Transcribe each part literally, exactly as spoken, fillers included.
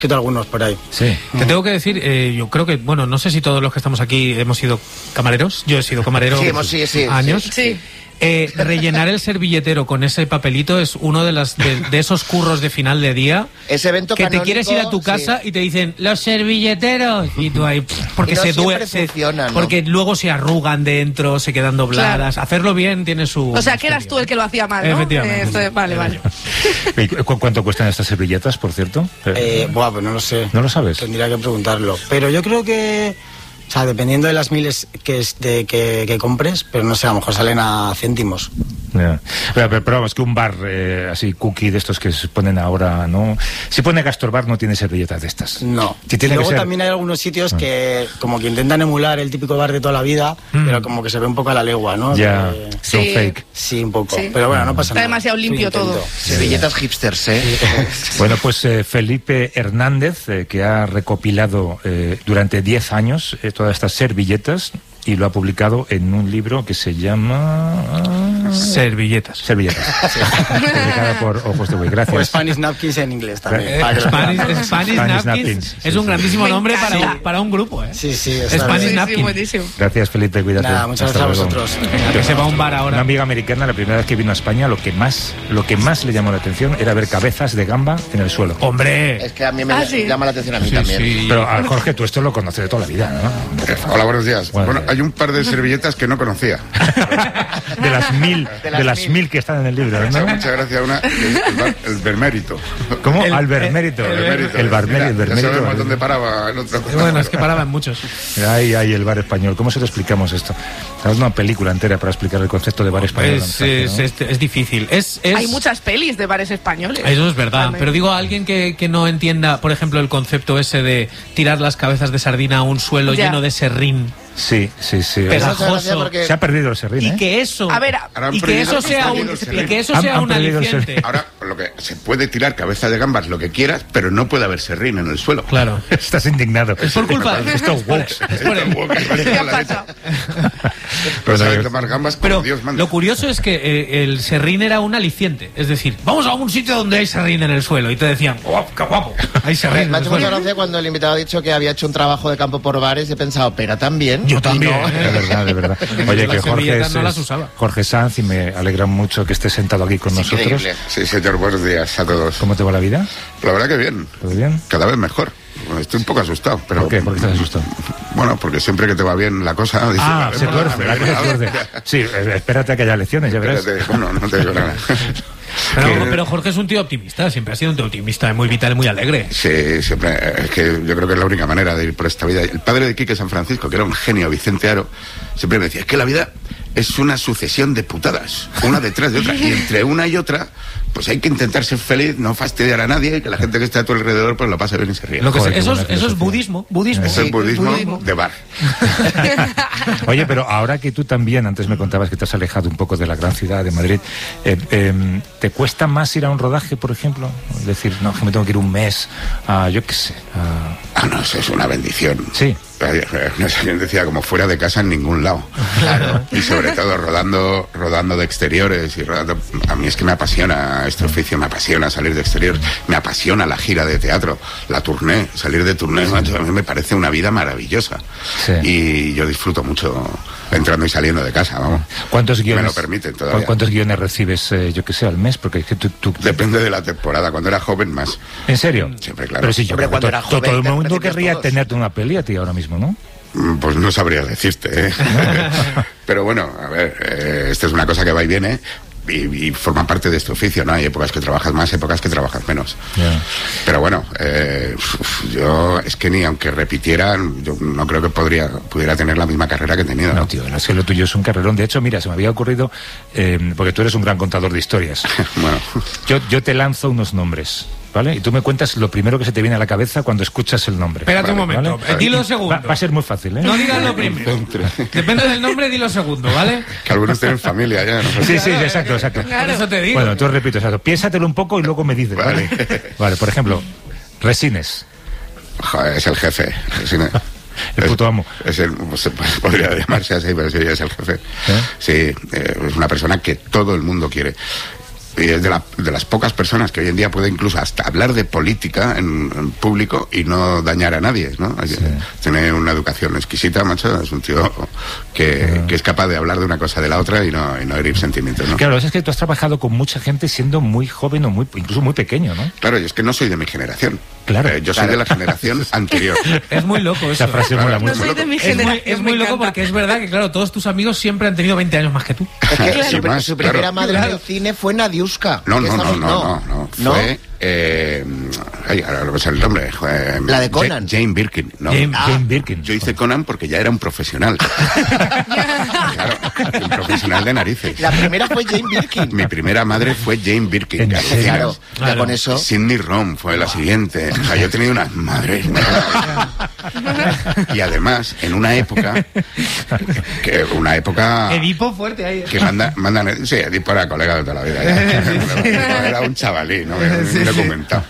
escrito algunos por ahí. Sí. Mm. Te tengo que decir, eh, yo creo que, bueno, no sé si todos los que estamos aquí hemos sido camareros. Yo he sido camarero sí, hemos, sí, sí, años. Sí. sí. Eh, rellenar el servilletero con ese papelito es uno de, las, de, de esos curros de final de día. Ese evento que canónico, te quieres ir a tu casa sí. y te dicen los servilleteros y tú ahí porque no se duermen, ¿no? porque luego se arrugan dentro, se quedan dobladas. Claro. Hacerlo bien tiene su. O sea, que eras tú el que lo hacía mal, ¿no? Efectivamente. Eh, esto, vale, vale. ¿Cu ¿Cuánto cuestan estas servilletas, por cierto? Eh, buah, pues no lo sé. ¿No lo sabes? Tendría que preguntarlo. Pero yo creo que, o sea, dependiendo de las miles que, es de, que, que compres, pero no sé, a lo mejor salen a céntimos. Yeah. Pero, pero, pero vamos, que un bar eh, así cookie de estos que se ponen ahora, ¿no? Si pone Gastorbar no tiene servilletas de estas. No. Si tiene y luego que ser... también hay algunos sitios que como que intentan emular el típico bar de toda la vida, mm. pero como que se ve un poco a la legua, ¿no? Ya, que... son sí. fake. Sí, un poco. Sí. Pero bueno, no pasa Está nada. Está demasiado limpio todo. Servilletas hipsters, ¿eh? Bueno, pues eh, Felipe Hernández, eh, que ha recopilado eh, durante diez años eh, todas estas servilletas y lo ha publicado en un libro que se llama... Servilletas. Servilletas. Sí. Publicada por Ojos de Buey. Gracias. O Spanish Napkins en inglés también. Eh, Spanish, Spanish, Spanish Napkins, Napkins es sí, un grandísimo sí. nombre para un, para un grupo, ¿eh? Sí, sí. Spanish sí, Napkins. Sí, buenísimo. Gracias, Felipe, cuídate. Nada, muchas gracias a vosotros. Venga, que se va a un bar ahora. Una amiga americana, la primera vez que vino a España, lo que más, lo que más le llamó la atención era ver cabezas de gamba en el suelo. ¡Hombre! Es que a mí me ¿Ah, sí? llama la atención a mí sí, también. Sí. Pero a Jorge, tú esto lo conoces de toda la vida, ¿no? Hola, buenos días. Buenos bueno, días. hay un par de servilletas que no conocía. de las mil, de las, de las mil. mil que están en el libro, ¿no? Muchas gracias. Una, el, bar, el Bermérito. ¿Cómo? El, Al Bermérito. El Bermérito. El Bermérito. El Bermérito. Ya sabemos dónde paraba en otro. Bueno, es que paraba en muchos. Ahí, ahí, el bar español. ¿Cómo se lo explicamos esto? Es una película entera para explicar el concepto de bar español. Es, es, ¿no? es, es difícil. Es, es... Hay muchas pelis de bares españoles. Eso es verdad. También. Pero digo, a alguien que, que no entienda, por ejemplo, el concepto ese de tirar las cabezas de sardina a un suelo ya. lleno de serrín. Sí, sí, sí. Pegajoso. Porque... Se ha perdido el serrín, ¿eh? Y que eso, a ver, y que eso sea un, y que eso sea un aliciente. Ahora, lo que se puede tirar cabeza de gambas lo que quieras, pero no puede haber serrín en el suelo. Claro. Estás indignado. Es por culpa de estos woks. Pero saben tomar gambas como pero Dios manda. Lo curioso es que eh, el serrín era un aliciente. Es decir, vamos a un sitio donde hay serrín en el suelo. Y te decían, guapo, qué guapo, hay serrín en me el ha hecho suelo. mucha gracia cuando el invitado ha dicho que había hecho un trabajo de campo por bares y he pensado, pero también. Yo también. No. De verdad, de verdad. Oye, que Jorge es, no las usaba. Jorge Sanz, y me alegra mucho que estés sentado aquí con es nosotros. Increíble. Sí, señor, buenos días a todos. ¿Cómo te va la vida? La verdad que bien. ¿Todo bien? Cada vez mejor. Bueno, estoy un poco asustado, pero... ¿Por qué? ¿Por qué estás asustado? Bueno, porque siempre que te va bien la cosa... Dices, ah, se tuerce, la cosa se tuerce. Sí, espérate a que haya elecciones, ya verás. Espérate, bueno, no te digo nada. Pero, pero Jorge es un tío optimista, siempre ha sido un tío optimista, muy vital, muy alegre. Sí, siempre, es que yo creo que es la única manera de ir por esta vida. El padre de Quique San Francisco, que era un genio, Vicente Aro, siempre me decía, es que la vida es una sucesión de putadas, una detrás de otra, y entre una y otra, pues hay que intentar ser feliz, no fastidiar a nadie, y que la gente que esté a tu alrededor pues lo pase bien y se ríe. Lo que Joder, se, eso, es, eso es budismo, budismo. Eso sí, es budismo, budismo de bar. Oye, pero ahora que tú también, antes me contabas que te has alejado un poco de la gran ciudad de Madrid, eh, eh, ¿te cuesta más ir a un rodaje, por ejemplo? Es decir, no, que me tengo que ir un mes a, yo qué sé, a... Ah, no, eso es una bendición. Sí. No sé quién decía, como fuera de casa en ningún lado. Claro. Y sobre todo rodando rodando de exteriores y rodando. A mí es que me apasiona este oficio, me apasiona salir de exteriores, me apasiona la gira de teatro, la tournée, salir de tournée, macho, a mí me parece una vida maravillosa. Sí. Y yo disfruto mucho entrando y saliendo de casa, vamos. ¿Cuántos guiones? Me lo permiten todavía. ¿Cuántos guiones recibes, eh, yo que sé, al mes? Porque es que tú, tú... Depende de la temporada. Cuando era joven, más. ¿En serio? Siempre, claro. Pero si yo Hombre, cuando to, era joven, todo el mundo recibes querría todos. tenerte una peli a ti ahora mismo, ¿no? Pues no sabría decirte, ¿eh? Pero bueno, a ver, eh, esta es una cosa que va y viene. Y, y forma parte de este oficio, ¿no? Hay épocas que trabajas más, épocas que trabajas menos. Yeah. Pero bueno, eh, yo es que ni aunque repitieran, yo no creo que podría pudiera tener la misma carrera que he tenido. No, tío, es que lo tuyo es un carrerón. De hecho, mira, se me había ocurrido, eh, porque tú eres un gran contador de historias. Bueno. Yo, yo te lanzo unos nombres, ¿vale? Y tú me cuentas lo primero que se te viene a la cabeza cuando escuchas el nombre. Espérate ¿vale? un momento, ¿vale? dilo segundo. Va, va a ser muy fácil, ¿eh? No digas lo primero. Depende del nombre, dilo segundo, ¿vale? Que algunos tienen familia ya, ¿no? Sí, sí, exacto, exacto. Claro. Por eso te digo. Bueno, tú repito, exacto. Piénsatelo un poco y luego me dices, ¿vale? Vale, vale, por ejemplo, Resines. Joder, es el jefe. Resines. El puto amo. Es el, pues, podría llamarse así, pero sí, es el jefe. ¿Eh? Sí, eh, es una persona que todo el mundo quiere. y es de, la, de las pocas personas que hoy en día puede incluso hasta hablar de política en, en público y no dañar a nadie, ¿no? Sí. Tiene una educación exquisita, macho, es un tío que, uh-huh. que es capaz de hablar de una cosa de la otra y no, y no herir sentimientos, ¿no? Claro, es que tú has trabajado con mucha gente siendo muy joven o muy incluso muy pequeño, ¿no? Claro, y es que no soy de mi generación. Claro. Eh, yo claro. soy de la generación anterior. Es muy loco eso. Esa frase claro, mola no mucho. soy de mi Es generación. muy, es muy loco porque es verdad que, claro, todos tus amigos siempre han tenido veinte años más que tú. Es que Sí, su, más, su primera claro. madre Claro. en el cine fue Nadiuska. No, que no, no, estamos- no, no, no. ¿No? Fue... Eh, ay, ahora no me sale el nombre. Fue, La de Conan. Ja- Jane Birkin. No. Jane, Ah. Jane Birkin. Yo hice Conan porque ya era un profesional. Claro, un profesional de narices. La primera fue Jane Birkin. Mi primera madre fue Jane Birkin. ¿En que serio? Claro, alucinas. ya Claro. con eso. Sidney Rom fue la siguiente. O sea, yo he tenido unas madres. ¿no? Y además, en una época, que una época Edipo fuerte ahí. que manda, mandan, sí, Edipo era colega de toda la vida. Ya. Era un chavalín, ¿no? Un documentado.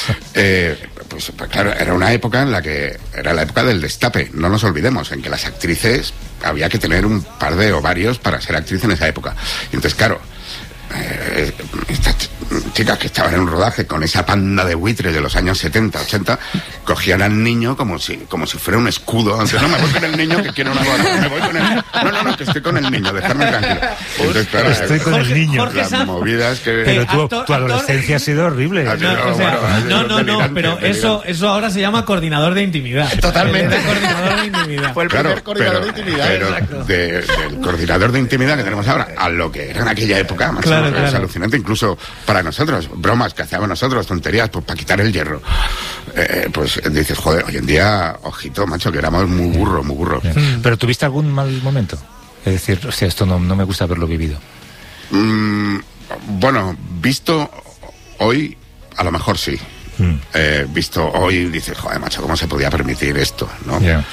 Eh, pues, pues claro, era una época en la que era la época del destape. No nos olvidemos en que las actrices había que tener un par de ovarios para ser actriz en esa época. Y entonces, claro, eh, estas ch- chicas que estaban en un rodaje con esa panda de buitres de los años setenta, ochenta, cogían al niño como si como si fuera un escudo. Entonces, no, me voy con el niño que quiero una boda. Me voy con el... No, no, no, que estoy con el niño, dejarme tranquilo. Entonces, claro, Estoy con el Jorge- niño. Jorge las Sanz. movidas que... Pero Eh, tu, actor- tu adolescencia actor- ha sido horrible. Ah, sí, No, no, o sea, bueno, no, es no, no, delirante, pero delirante. eso, eso ahora se llama coordinador de intimidad. Totalmente. Él era coordinador de intimidad. Fue el Claro, primer coordinador pero, de intimidad. pero exacto. de- del coordinador de intimidad que tenemos ahora a lo que era en aquella época, macho, Claro, es claro. alucinante incluso para nosotros, bromas que hacíamos nosotros, tonterías, pues para quitar el hierro. Eh, pues dices, joder, hoy en día, ojito, macho, que éramos muy burros, muy burros. Bien. ¿Pero tuviste algún mal momento? Es decir, hostia, esto no, no me gusta haberlo vivido. Mm, bueno, visto hoy, a lo mejor sí. Mm. Eh, visto hoy, dices, joder, macho, ¿cómo se podía permitir esto? ¿No? Ya.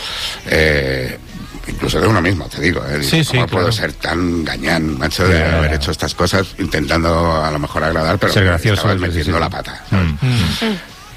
Eh, incluso de uno mismo, te digo. ¿eh? Dices, Sí, sí, ¿cómo claro. puedo ser tan gañán, macho, de Ya. haber hecho estas cosas intentando a lo mejor agradar, pero Ser gracioso, estabas sí, sí, metiendo sí. la pata? ¿sabes? Mm.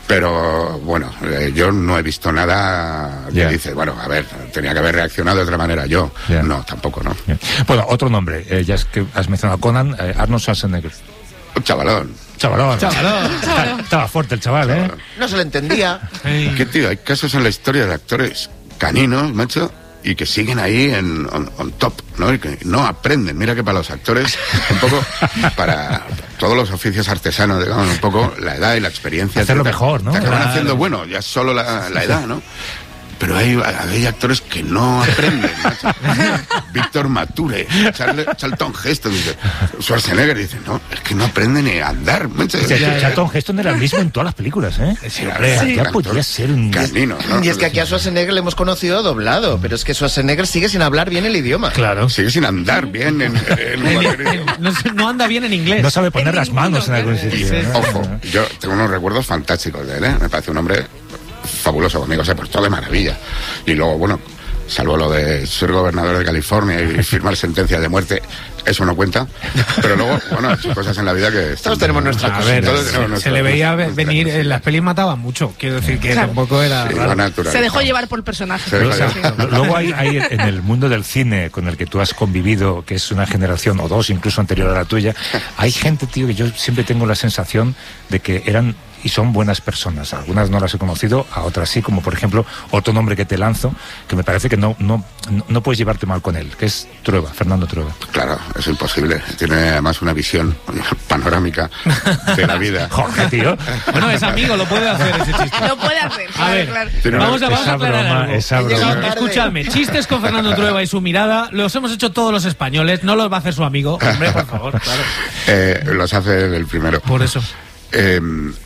Pero bueno, eh, yo no he visto nada que Ya. dices, bueno, a ver, tenía que haber reaccionado de otra manera yo. Ya. No, tampoco, ¿no? Bien. Bueno, otro nombre, eh, ya es que has mencionado a Conan, eh, Arnold Schwarzenegger. Un chavalón. Chavalón. Chavalón. Está- Estaba fuerte el chaval, ¿eh? No se le entendía. ¿Qué tío? Hay casos en la historia de actores caninos, macho, y que siguen ahí en on, on top, ¿no? Y que no aprenden. Mira que para los actores, un poco, para todos los oficios artesanos, digamos, un poco la edad y la experiencia. Hacerlo te- mejor, ¿no? Te acaban Claro. haciendo bueno, ya solo la, la edad, ¿no? Pero hay, hay actores que no aprenden, macho. Víctor Mature, Charle- Charlton Heston, dice, Schwarzenegger, dice, no, es que no aprende ni a andar, macho. O sea, que Charlton Heston era el mismo en todas las películas, ¿eh? Siempre, Ya actor podría ser un... canino, ¿no? Y es que aquí a Schwarzenegger le hemos conocido doblado, pero es que Schwarzenegger sigue sin hablar bien el idioma. Claro. Sigue sin andar bien en, en En- cualquier en- idioma. no, sé, no anda bien en inglés. No sabe poner En las manos en ninguno, algún ¿no? sitio. Sí, ¿no? Ojo, yo tengo unos recuerdos fantásticos de él, ¿eh? Me parece un hombre fabuloso, conmigo se portó de maravilla. Y luego, bueno, salvo lo de ser gobernador de California y firmar sentencias de muerte, eso no cuenta. Pero luego, bueno, hay cosas en la vida que... Todos tenemos nuestra A cosa. ver, Todos se, tenemos se nuestra- le veía ve- nuestra venir, cosa. en las pelis mataban mucho, quiero decir que Claro. tampoco era Sí, raro. lo natural. Se dejó llevar por el personaje. Se dejó Sí, llevar. sí. Luego hay, hay en el mundo del cine con el que tú has convivido, que es una generación o dos incluso anterior a la tuya, hay gente, tío, que yo siempre tengo la sensación de que eran y son buenas personas. Algunas no las he conocido, a otras sí, como por ejemplo otro nombre que te lanzo, que me parece que no, no, no, no puedes llevarte mal con él, que es Trueba, Fernando Trueba. Claro, es imposible. Tiene además una visión panorámica de la vida. Jorge, tío. Bueno, es amigo, lo puede hacer ese chiste. Lo puede hacer, A claro, ver, claro. Tiene vamos a, una- vamos a esa aclarar broma, algo. esa broma. Escuchadme, Escuchadme, chistes con Fernando Trueba y su mirada los hemos hecho todos los españoles, no los va a hacer su amigo. Hombre, por favor, claro. Eh, los hace el primero. Por eso. Eh,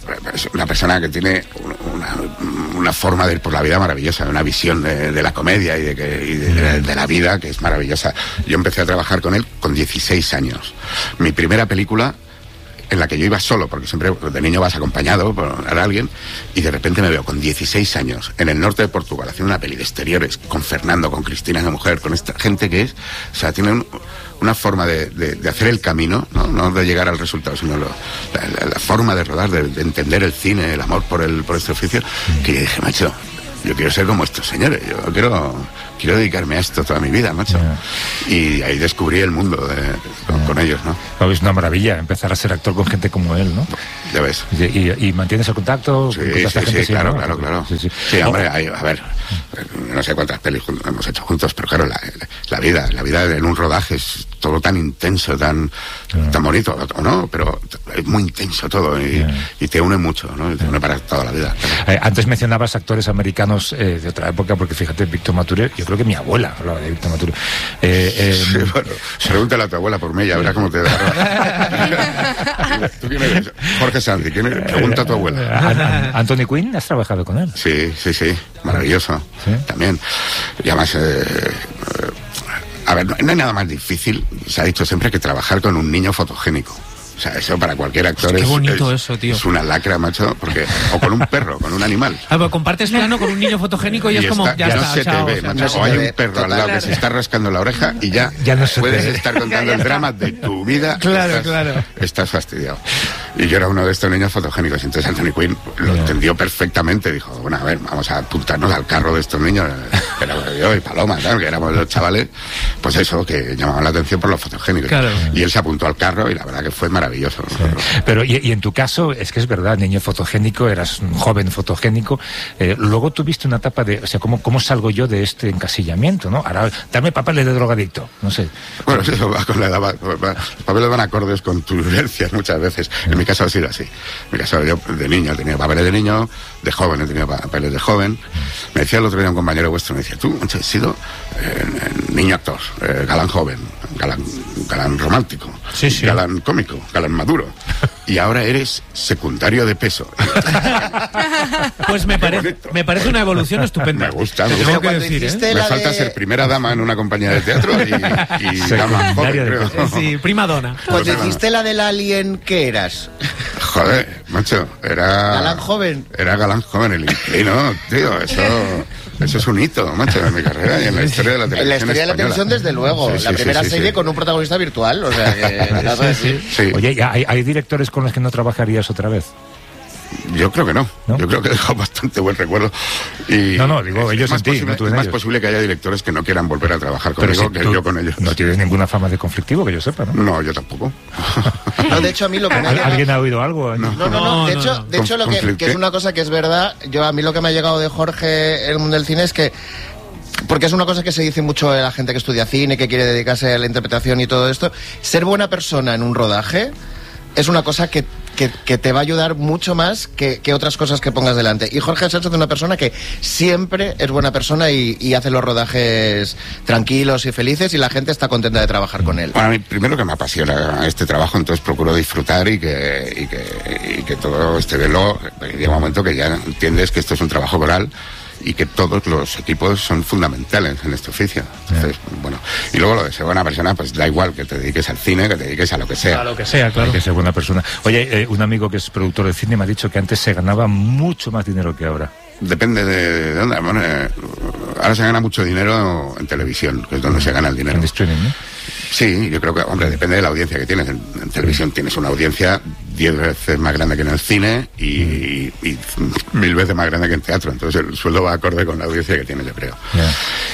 es una persona que tiene una, una forma de ir por la vida maravillosa, una visión de, de la comedia y, de, que, y de, de la vida que es maravillosa. Yo empecé a trabajar con él con dieciséis años. Mi primera película, en la que yo iba solo, porque siempre de niño vas acompañado por alguien, y de repente me veo con dieciséis años en el norte de Portugal haciendo una peli de exteriores con Fernando, con Cristina de mujer, con esta gente que es, o sea, tiene un, una forma de, de, de hacer el camino, ¿no? No de llegar al resultado, sino lo, la, la, la forma de rodar, de, de entender el cine, el amor por el por este oficio, que yo dije, macho, yo quiero ser como estos señores, yo quiero quiero dedicarme a esto toda mi vida, macho. Yeah. Y ahí descubrí el mundo de, con, yeah. con ellos, ¿no? Es una maravilla empezar a ser actor con gente como él, ¿no? Ya ves. ¿Y, y, y mantienes el contacto? Sí, sí, sí, sí, claro, ¿no? claro, claro. Sí, sí. sí hombre, hay, a ver, no sé cuántas pelis hemos hecho juntos, pero claro, la, la vida, la vida en un rodaje es todo tan intenso, tan, yeah. tan bonito, ¿no? Pero es muy intenso todo y, yeah. y te une mucho, ¿no? Y te une para toda la vida. Eh, antes mencionabas actores americanos eh, de otra época, porque fíjate, Víctor Mature, yo creo que mi abuela hablaba de Víctor Mature. Eh, eh, sí, bueno, pregúntale a tu abuela por mí, ya verás cómo te da. ¿Tú quién eres? Jorge Sanz, ¿quién eres? Pregunta a tu abuela. ¿Anthony Quinn? ¿Has trabajado con él? Sí, sí, sí, maravilloso. ¿Sí? También. Y además... Eh, eh, a ver, no, no hay nada más difícil, se ha dicho siempre, que trabajar con un niño fotogénico. O sea, eso para cualquier actor Qué es, bonito es, eso, tío. es una lacra, macho, porque o con un perro, con un animal. Ah, pues compartes plano con un niño fotogénico y, y es como, está, ya, ya está, no se chao, te ve, o sea, macho. no O hay ve. un perro Total, al lado claro. que se está rascando la oreja y ya, ya no se puedes te ve. estar contando el drama de tu vida. Claro, estás, claro. Estás fastidiado. Y yo era uno de estos niños fotogénicos, entonces Anthony Quinn lo yeah. entendió perfectamente. Dijo, bueno, a ver, vamos a apuntarnos al carro de estos niños. Pero yo y Paloma, tal, que éramos los chavales, pues eso, que llamaban la atención por los fotogénicos. Claro. Y él se apuntó al carro y la verdad que fue maravilloso. Sí. Pero, y, y en tu caso, es que es verdad, niño fotogénico, eras un joven fotogénico, eh, luego tuviste una etapa de, o sea, ¿cómo, cómo salgo yo de este encasillamiento, no? Ahora, dame papeles de drogadicto, no sé. Bueno, eso va con la edad, va, va, los papeles van acordes con tus vivencias muchas veces. En mi caso ha sido así. En mi caso, yo de niño tenía papeles de niño, de joven he tenido papeles de joven. Me decía el otro día un compañero vuestro, me decía, tú, mancha, has sido eh, niño actor, eh, galán joven, galán, galán romántico, sí, sí. galán cómico, galán maduro. Y ahora eres secundario de peso. Pues me parece, me parece una evolución estupenda. Me gusta, me Tengo gusta. que decir, ¿eh? Me falta de... ser primera dama en una compañía de teatro y, y dama joven, creo. Sí, prima dona. Cuando hiciste la del Alien, ¿qué eras? Joder, macho, era... ¿Galán joven? Era galán joven, el inquilino, tío, eso... Eso es un hito, macho, en mi carrera y en la historia de la televisión. En la historia de la televisión, desde luego. Sí, sí, la primera sí, sí, serie sí. con un protagonista virtual, o sea que... sí, sí. Sí. Oye, ¿hay, ¿hay directores con los que no trabajarías otra vez? Yo creo que no. ¿No? Yo creo que he dejado bastante buen recuerdo. Y no, no, digo, es, ellos es más, en ti, posible, no tú en es más ellos. posible que haya directores que no quieran volver a trabajar Pero conmigo si que tú yo con ellos. No tienes ninguna fama de conflictivo, que yo sepa, ¿no? No, yo tampoco. No, de hecho, a mí lo que me ha llegado... ¿Alguien ha oído algo? No, no, no. no. De hecho, no, no. De hecho lo que, que es una cosa que es verdad, yo a mí lo que me ha llegado de Jorge, el mundo del cine, es que porque es una cosa que se dice mucho de la gente que estudia cine, que quiere dedicarse a la interpretación y todo esto. Ser buena persona en un rodaje es una cosa que, que, que te va a ayudar mucho más que, que otras cosas que pongas delante. Y Jorge Sánchez es una persona que siempre es buena persona y, y hace los rodajes tranquilos y felices y la gente está contenta de trabajar con él. Bueno, a mí primero que me apasiona este trabajo, entonces procuro disfrutar y que, y que, y que todo esté bien. Luego llega un momento que ya entiendes que esto es un trabajo coral y que todos los equipos son fundamentales en este oficio. Entonces, yeah. bueno, y luego lo de ser buena persona, pues da igual que te dediques al cine, que te dediques a lo que sea. A lo que sea, claro. Hay que ser buena persona. Oye, eh, un amigo que es productor de cine me ha dicho que antes se ganaba mucho más dinero que ahora. Depende de, de dónde. Bueno, eh, ahora se gana mucho dinero en televisión, que es donde se gana el dinero. En streaming, ¿no? Sí, yo creo que, hombre, depende de la audiencia que tienes. En, en televisión tienes una audiencia diez veces más grande que en el cine y, y, y mil veces más grande que en teatro. Entonces el sueldo va acorde con la audiencia que tienes, yo creo. Yeah.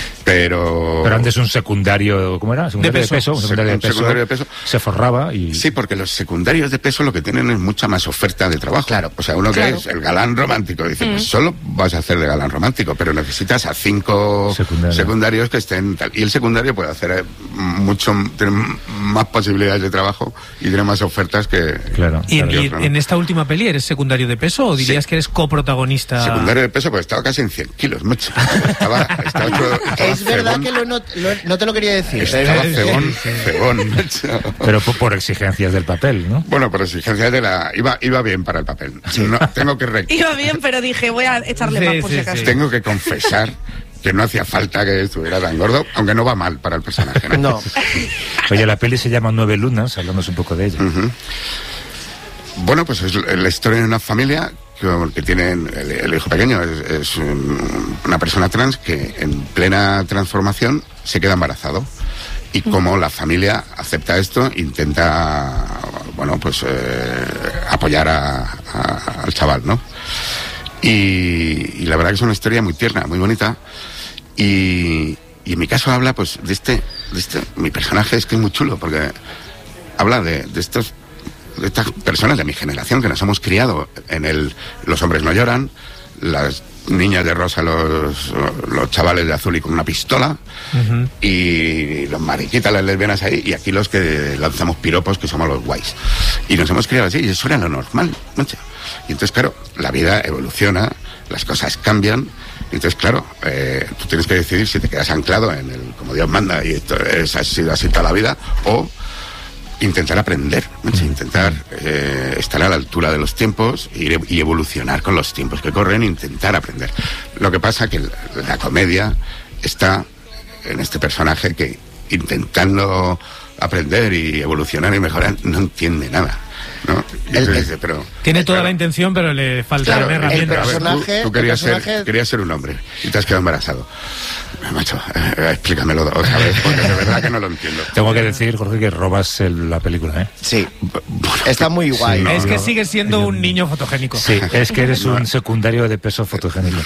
Pero... Pero antes un secundario, ¿cómo era? Secundario de peso. De peso, un secundario, un de, peso secundario de peso. Se forraba y... Sí, porque los secundarios de peso lo que tienen es mucha más oferta de trabajo. Claro. O sea, uno claro. que es el galán romántico, dice, mm. pues solo vas a hacer de galán romántico, pero necesitas a cinco Secundario. secundarios que estén tal. Y el secundario puede hacer mucho, tiene más posibilidades de trabajo y tiene más ofertas que... Claro. ¿Y, claro. y en esta última peli eres secundario de peso o dirías sí. que eres coprotagonista? Secundario de peso, pues estaba casi en cien kilos, mucho. Estaba, estaba hecho, estaba es verdad que lo No, lo, no te lo quería decir. Estaba cebón, cebón. Pero por, por exigencias del papel, ¿no? Bueno, por exigencias de la... Iba, iba bien para el papel. No, tengo que... Rec... Iba bien, pero dije, voy a echarle sí, más por sí, si acaso. Sí. Tengo que confesar que no hacía falta que estuviera tan gordo, aunque no va mal para el personaje. No. no. Oye, la peli se llama Nueve Lunas, hablamos un poco de ella. Uh-huh. Bueno, pues es la historia de una familia que tienen el, el hijo pequeño es, es un, una persona trans que en plena transformación se queda embarazado y como la familia acepta esto intenta bueno pues eh, apoyar a, a, al chaval, ¿no? Y, y la verdad que es una historia muy tierna, muy bonita. Y, y en mi caso habla, pues, de este, de este... Mi personaje es que es muy chulo, porque habla de, de estos... de estas personas de mi generación que nos hemos criado en el... Los hombres no lloran, las niñas de rosa, los, los chavales de azul y con una pistola, uh-huh. y los mariquitas, las lesbianas ahí, y aquí los que lanzamos piropos, que somos los guays. Y nos hemos criado así, y eso era lo normal, ¿no? Y entonces, claro, la vida evoluciona, las cosas cambian, y entonces, claro, eh, tú tienes que decidir si te quedas anclado en el como Dios manda, y esto es, ha sido así toda la vida, o intentar aprender, ¿no? Sí, intentar eh, estar a la altura de los tiempos y, y evolucionar con los tiempos que corren, intentar aprender. Lo que pasa que la, la comedia está en este personaje que, intentando aprender y evolucionar y mejorar, no entiende nada, ¿no? El, dice, pero, tiene toda claro, la intención, pero le falta claro, herramientas. El personaje, tú, tú querías, el personaje... Ser, querías ser un hombre y te has quedado embarazado. Macho, eh, explícamelo otra vez, porque de verdad que no lo entiendo. Tengo que decir, Jorge, que robas el, la película, ¿eh? Sí, está muy guay. Sí, no, es que no, sigue siendo un niño fotogénico. Sí, es que eres un secundario de peso fotogénico.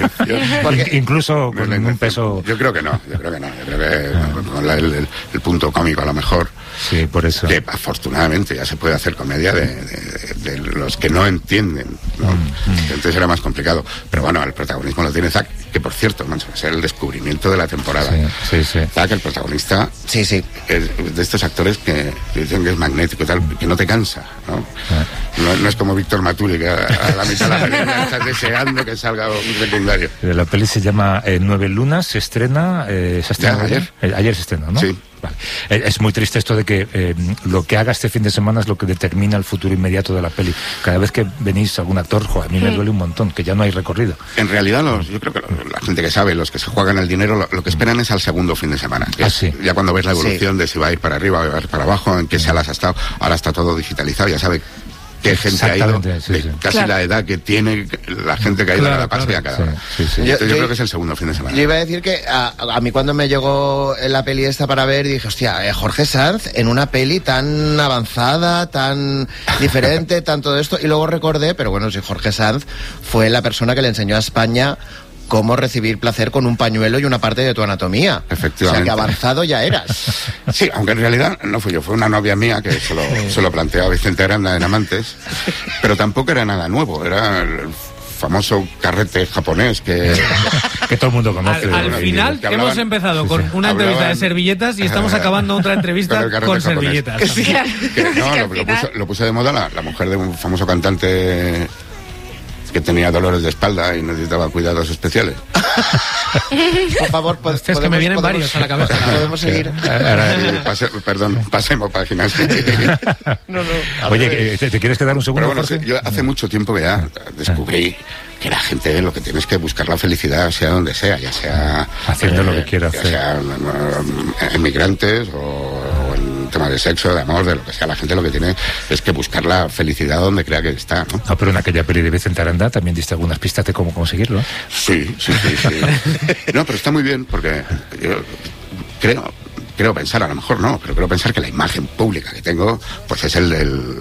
Porque incluso con no un peso... Yo creo que no, yo creo que no. Yo creo que ah. con la, el, el punto cómico a lo mejor... Sí, por eso. Que afortunadamente ya se puede hacer comedia de, de, de, de los que no entienden, ¿no? Mm. Entonces era más complicado. Pero bueno, el protagonismo lo tiene Zack, que por cierto, mancho, es el descubrimiento de la temporada. Sí, sí, sí. Zack, el protagonista, sí, sí, es de estos actores que dicen que es magnético y tal, que no te cansa, ¿no? Ah. No, no es como Víctor Matuli, que a, a la mitad de la película estás deseando que salga un secundario. La peli se llama eh, Nueve Lunas, se estrena... Eh, ¿se estrena ya, ayer? Eh, ayer se estrena, ¿no? Sí. Vale. Es muy triste esto de que eh, lo que haga este fin de semana es lo que determina el futuro inmediato de la peli. Cada vez que venís algún actor, jo, a mí me duele un montón, que ya no hay recorrido. En realidad, los, yo creo que la gente que sabe, los que se juegan el dinero, lo, lo que esperan es al segundo fin de semana. Ah, es, sí. Ya cuando ves la evolución sí. de si va a ir para arriba o va a ir para abajo, en qué salas ha estado, ahora está todo digitalizado, ya sabe qué gente ha ido, sí, de sí. casi claro. la edad que tiene la gente que ha ido claro, a la pasea claro. cada sí, hora. sí, sí. Entonces yo, yo, yo creo yo, que es el segundo fin de semana. Yo iba a decir que a, a mí cuando me llegó la peli esta para ver, dije, hostia, eh, Jorge Sanz en una peli tan avanzada, tan diferente, tan todo esto, y luego recordé, pero bueno, si Jorge Sanz fue la persona que le enseñó a España cómo recibir placer con un pañuelo y una parte de tu anatomía. Efectivamente. O sea, que avanzado ya eras. Sí, aunque en realidad no fui yo, fue una novia mía que se lo, se lo planteó a Vicente Aranda en Amantes, pero tampoco era nada nuevo, era el famoso carrete japonés que... que todo el mundo conoce. Al, al final hablaban, hemos empezado con una hablaban, entrevista de servilletas y estamos acabando otra entrevista con, con servilletas. Que sí, que no, lo, lo, puso, lo puso de moda la, la mujer de un famoso cantante que tenía dolores de espalda y necesitaba cuidados especiales. Por favor, pues, es que me vienen podemos, varios a la cabeza. Podemos seguir. Pase, perdón, pasemos páginas. No, no. Oye, ¿te, ¿te quieres quedar un segundo? Pero bueno, yo hace mucho tiempo que ya descubrí que la gente lo que tiene es que buscar la felicidad sea donde sea, ya sea haciendo eh, lo que quiera ya hacer, sea uh, emigrantes o, o en temas de sexo, de amor, de lo que sea. La gente lo que tiene es que buscar la felicidad donde crea que está, ¿no? No, pero en aquella peli de Vicente Aranda también diste algunas pistas de cómo conseguirlo. Sí, sí, sí, sí. No, pero está muy bien porque yo creo creo pensar, a lo mejor no, pero creo pensar que la imagen pública que tengo pues es el del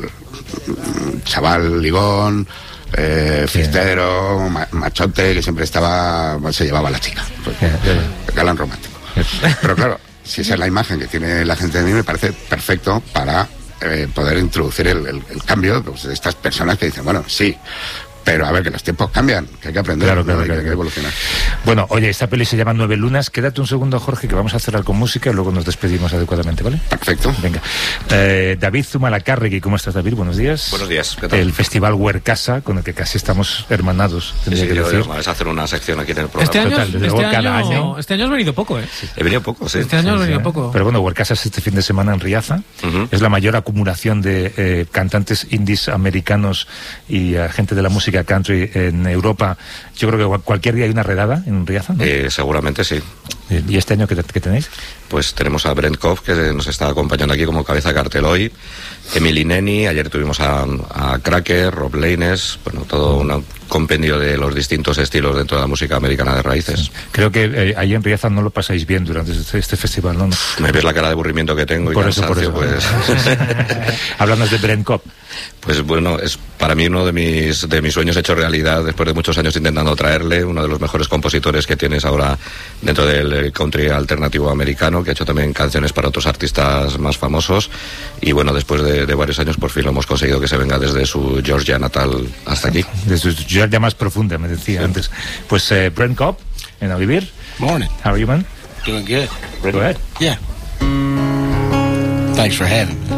chaval ligón, eh, fiestero, ma machote, que siempre estaba, pues, se llevaba a la chica, pues, yeah, yeah. galán romántico. Pero claro, si esa es la imagen que tiene la gente de mí, me parece perfecto para eh, poder introducir el, el, el cambio, pues, de estas personas que dicen, bueno, sí, pero a ver, que los tiempos cambian, que hay que aprender, claro, claro, ¿no? claro, que hay que evolucionar. Bueno, oye, esta peli se llama Nueve Lunas. Quédate un segundo, Jorge, que vamos a cerrar con música y luego nos despedimos adecuadamente, ¿vale? Perfecto. Venga. Eh, David Zumalacárregui, ¿cómo estás, David? Buenos días. Buenos días. ¿Qué tal? El Festival Huercasa, con el que casi estamos hermanados, tendría sí, sí, que decir. Vamos a hacer una sección aquí en el programa. Este año, Total, desde este, luego, año, cada año. este año has venido poco, ¿eh? Sí. He venido poco, sí. Este año sí, has venido sí, poco. Pero bueno, Huercasa es este fin de semana en Riaza. Uh-huh. Es la mayor acumulación de eh, cantantes indies americanos y uh, gente de la música country en Europa. Yo creo que cualquier día hay una redada en Riaza, ¿no? Eh, seguramente sí. ¿Y este año qué, qué tenéis? Pues tenemos a Brent Koff, que nos está acompañando aquí como cabeza de cartel hoy, Emily Neni, ayer tuvimos a, a Cracker, Rob Laines, bueno, todo una, compendio de los distintos estilos dentro de la música americana de raíces. Sí. Creo que eh, ahí en Riazor no lo pasáis bien durante este, este festival, ¿no? Me ves la cara de aburrimiento que tengo y por eso, cansancio, por eso. Pues... Hablando de Brent Cobb. Pues bueno, es para mí uno de mis de mis sueños hecho realidad después de muchos años intentando traerle, uno de los mejores compositores que tienes ahora dentro del country alternativo americano, que ha hecho también canciones para otros artistas más famosos, y bueno, después de, de varios años por fin lo hemos conseguido que se venga desde su Georgia natal hasta aquí. Desde su Georgia más profunda, me decía sí. antes. Pues uh, Brent Cobb, en Olivir. Morning. How are you, man? Doing good. Go ahead. Yeah. Thanks for having me.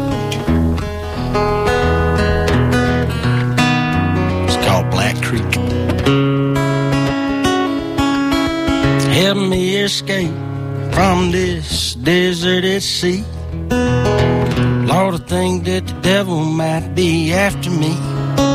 It's called Black Creek. Help me escape from this deserted sea. Lord, I think that the devil might be after me.